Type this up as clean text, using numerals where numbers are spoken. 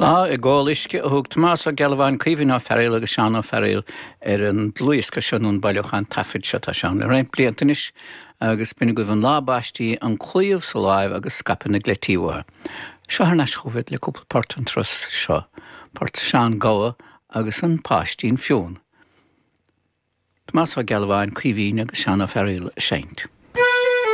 Lá I gálisce a thug Tomás a Gelbhain Caoimhín á Ferrail agus Seán á Ferrail an dlúisce seanún bailochan tafid se tá seán. Rein bliantanis agus bina go bhn lábáistí an clúomh sa láimh agus scapan na gletíomha. Seo ar nas chuvid le cúpla páirt an tros seo, páirt Seán Gáa agus an páistín fiún. Tomás a Gelbhain Caoimhín agus Seán á Ferrail seint.